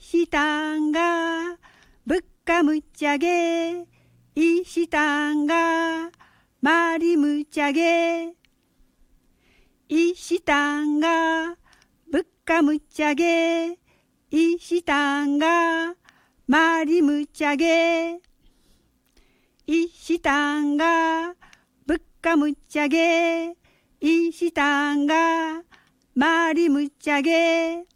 石炭が物価むっちゃげ、石炭がまりむっちゃげ、石炭が物価むっちゃげ、石炭がまりむっちゃげ、石炭が物価むっちゃげ、石炭がまりむっちゃげ。